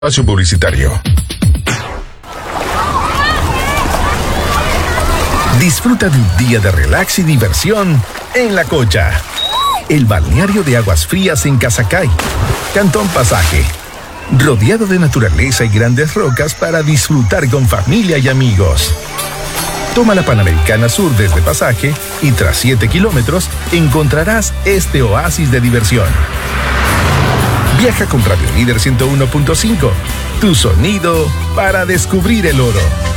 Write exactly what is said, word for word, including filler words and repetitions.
Espacio publicitario. Disfruta de un día de relax y diversión en La Cocha, el balneario de aguas frías en Casacay, Cantón Pasaje, rodeado de naturaleza y grandes rocas para disfrutar con familia y amigos. Toma la Panamericana Sur desde Pasaje y tras siete kilómetros encontrarás este oasis de diversión. Viaja con Radio Líder ciento uno punto cinco, tu sonido para descubrir el oro.